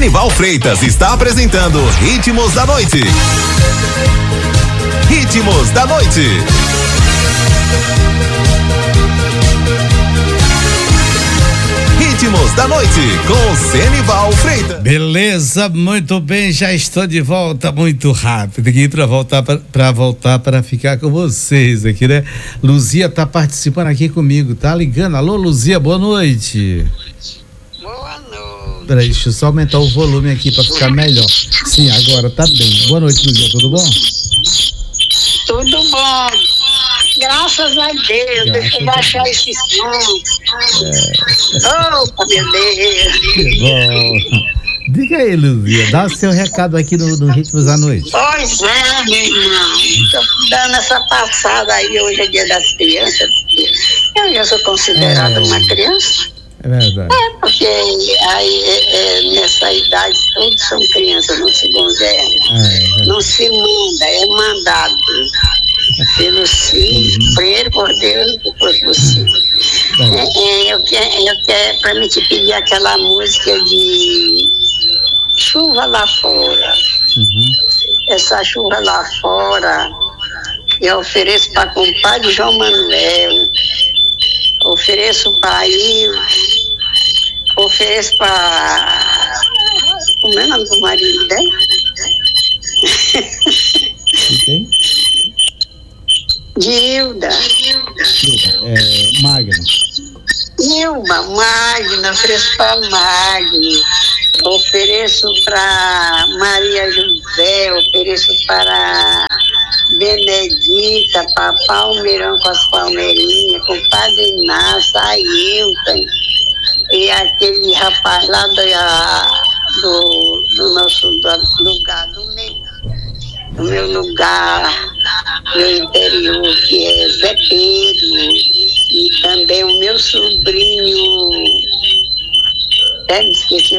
Senival Freitas está apresentando Ritmos da Noite. Ritmos da Noite. Ritmos da Noite com Senival Freitas. Beleza, muito bem, já estou de volta muito rápido aqui para voltar para ficar com vocês aqui, né? Luzia tá participando aqui comigo, tá ligando? Alô, Luzia, boa noite. Boa noite. Peraí, deixa eu só aumentar o volume aqui para ficar melhor. Sim, agora tá bem. Boa noite, Luzia, tudo bom? Tudo bom. Graças a Deus, deixa eu baixar esse som. Opa, meu Deus. Que bom. Diga aí, Luzia, dá o seu recado aqui no Ritmos da Noite. Pois é, meu irmão. Estou dando essa passada aí, hoje é dia das crianças. Eu já sou considerada uma criança. É verdade. É, porque aí nessa idade todos são crianças, não se governam. Não se manda, é mandado. Pelo sim, primeiro por Deus, depois por si. Eu quero para mim te pedir aquela música de Chuva Lá Fora. Essa chuva lá fora eu ofereço para o compadre João Manuel, ofereço para Ilse, ofereço para... Como é o nome do marido dela? Quem? Gilda. Magno. Nilma, Magno, ofereço para Magno, ofereço para Maria José, ofereço para Benedita, para Palmeirão com as palmeirinhas, com o Padre Inácio, Ailton, e aquele rapaz lá do nosso lugar, do meu lugar, meu interior, que é Zé Pedro, e também o meu sobrinho, me esqueci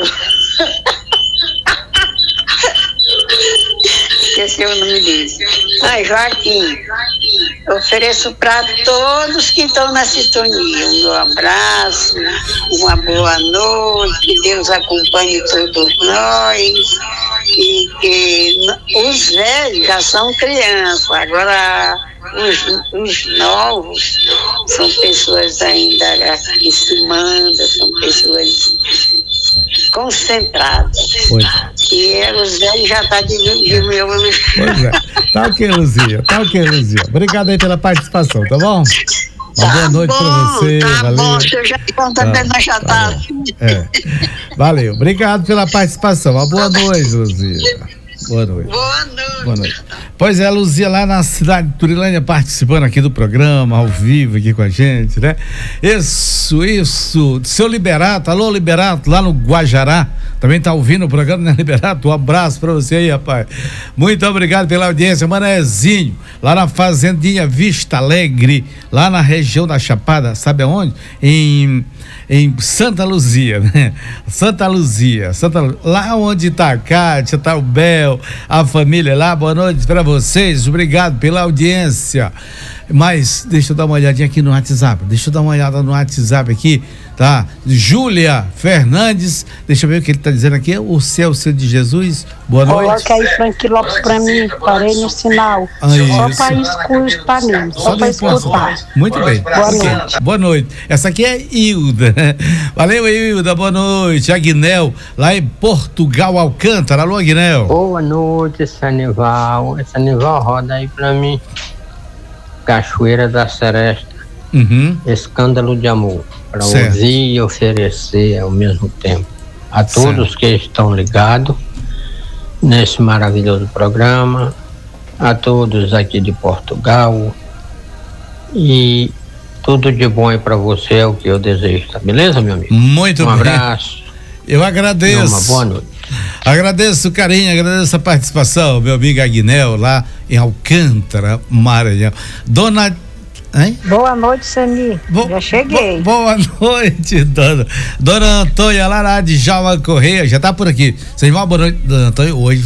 esqueci o nome dele. Joaquim, ofereço para todos que estão na sintonia um abraço, uma boa noite, que Deus acompanhe todos nós, e que os velhos já são crianças, agora os novos são pessoas ainda que se mandam, são pessoas concentradas. Pois é. E os velhos já estão de meu... Pois é. Tá ok, Luzia. Obrigado aí pela participação, tá bom? Uma boa noite pra você, valeu. Bom, eu já também nós já tá assim. Valeu, obrigado pela participação. Uma boa noite, Luzia. Boa noite. Boa noite. Pois é, a Luzia lá na cidade de Turilândia participando aqui do programa, ao vivo aqui com a gente, né? Isso. Seu Liberato, alô Liberato, lá no Guajará, também tá ouvindo o programa, né, Liberato? Um abraço pra você aí, rapaz. Muito obrigado pela audiência, Manezinho, lá na Fazendinha Vista Alegre, lá na região da Chapada, sabe aonde? Em Santa Luzia, né? Santa Luzia, lá onde tá a Cátia, tá o Bel, a família lá, boa noite pra vocês, obrigado pela audiência. Mas deixa eu dar uma olhadinha aqui no WhatsApp, aqui, tá? Júlia Fernandes, deixa eu ver o que ele tá dizendo aqui, o céu de Jesus, boa noite. Coloca aí Frank Lopes pra mim, parei no sinal, só pra escutar mesmo, só pra escutar. Muito bem. Boa noite. Essa aqui é Hilda, né? Valeu, Hilda, boa noite. Aguinel, lá em Portugal, Alcântara, alô, Aguinel. Boa noite, Senival. Roda aí pra mim. Cachoeira da Seresta, Escândalo de Amor, para ouvir e oferecer ao mesmo tempo a todos que estão ligados nesse maravilhoso programa, a todos aqui de Portugal, e tudo de bom aí para você, é o que eu desejo, tá beleza, meu amigo? Muito bem. Um abraço. Eu agradeço. Uma boa noite. Agradeço o carinho, agradeço a participação, meu amigo Aguinel, lá em Alcântara, Maranhão. Dona... Hein? Boa noite, Seni. Já cheguei. Boa noite, dona Antônia, lá de Djalma Correia, já tá por aqui. Boa noite, dona Antônia. Hoje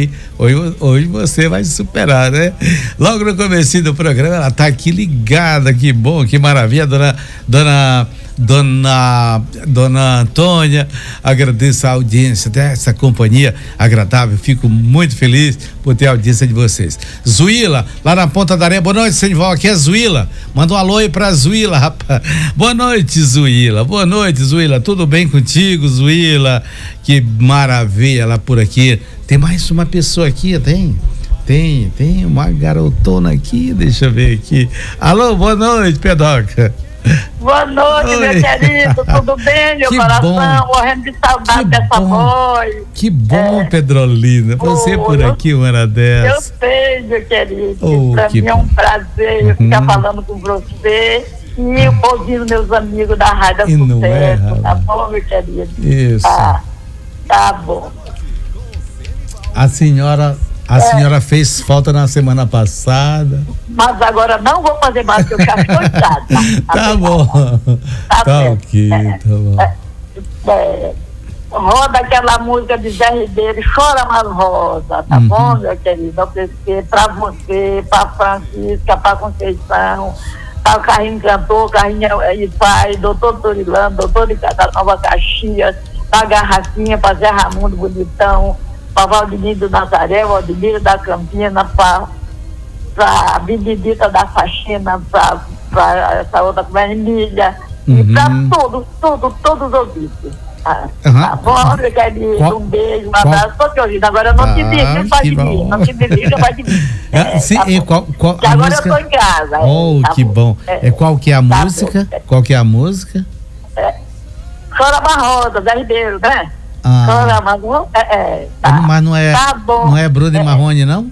você vai superar, né? Logo no comecinho do programa, ela tá aqui ligada, que bom, que maravilha, dona dona Antônia, agradeço a audiência dessa companhia agradável, fico muito feliz por ter a audiência de vocês. Zuíla, lá na Ponta da Areia, boa noite, Senival, aqui é Zuíla, manda um alô aí pra Zuíla, rapaz. Boa noite, Zuíla, tudo bem contigo, Zuíla? Que maravilha lá por aqui. Tem mais uma pessoa aqui, tem uma garotona aqui, deixa eu ver aqui. Alô, boa noite, Pedoca. Boa noite, meu querido, tudo bem, meu coração? Morrendo de saudade dessa voz. Que bom, Pedrolina, você por aqui, uma hora dessa. Eu sei, meu querido, pra mim é um prazer ficar falando com você e ouvindo meus amigos da Rádio Sucesso, tá bom, meu querido? Isso. Tá bom. A senhora fez falta na semana passada. Mas agora não vou fazer mais, porque eu já estou chata. Tá bom. Tá ok, tá bom. Roda aquela música de Zé Ribeiro, Chora Mais Rosa, tá bom, meu querido? Porque pra você, pra Francisca, pra Conceição, pra Carrinho Cantor, Carrinho e Pai, doutor Torilano, doutor de Nova Caxias, pra Garrafinha, pra Zé Raimundo Bonitão, para Valdemir do Nazaré, Valdemir da Campina, para Benedita da Faxina, para essa outra, para Emília, e para todos os ouvintes. Tá bom, meu querido? Um beijo, um abraço, estou te ouvindo. Agora eu não te digo, vai de mim, não te digo, vai de mim. Agora eu estou em casa. Que bom. Qual que é a música? Qual que é a música? Chora Mais Rosa, Zé Ribeiro, né? Mas não é, tá bom. Não é Bruno e Marrone, não?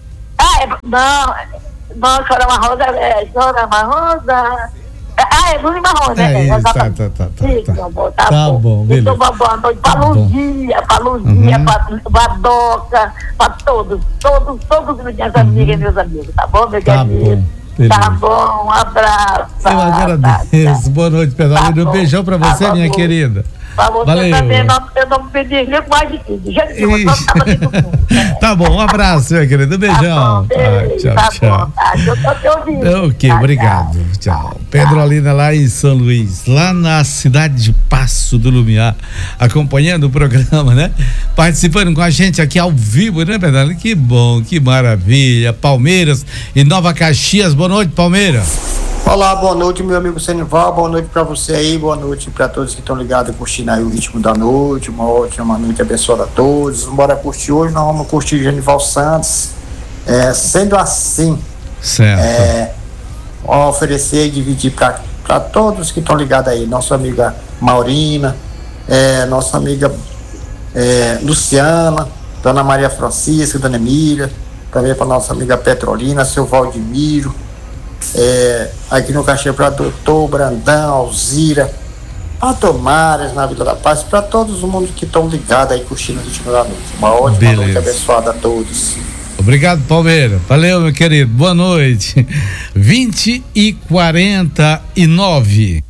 Não, Chora Mais Rosa, Chora Mais Rosa. É Bruno e Marrone, né? Isso, tá bom, beleza. Então, boa noite pra Luzia, pra Vadoca, pra todos minhas amigas e meus amigos, tá bom, meu querido? Tá bom, um abraço. Eu agradeço. Boa noite, Pedro. Um beijão pra você, minha querida. Pra você também, eu não me pedi mais de tudo. Tá bom, um abraço, minha querida. Um beijão. Tchau. Eu tô te ouvindo. Ok, obrigado. Tchau. Pedrolina lá em São Luís, lá na cidade de Passo do Lumiar, acompanhando o programa, né? Participando com a gente aqui ao vivo, né, Pedrolina? Que bom, que maravilha. Palmeiras e Nova Caxias. Boa noite, Palmeiras. Olá, boa noite, meu amigo Senival, boa noite pra você aí, boa noite pra todos que estão ligados, curtindo aí o ritmo da noite, uma ótima noite abençoada a todos. Bora curtir hoje, nós vamos curtir Genival Santos, sendo assim, certo. Oferecer e dividir pra todos que estão ligados aí, nossa amiga Maurina, nossa amiga Luciana, Dona Maria Francisca, Dona Emília, também pra nossa amiga Petrolina, seu Valdemiro, aqui no Caxias para Doutor Brandão, Alzira, para Tomares na Vila da Paz, para todos o mundo que estão ligados aí curtindo o ritmo da noite. Uma ótima noite abençoada a todos. Obrigado, Palmeiras. Valeu, meu querido. Boa noite. 20h49.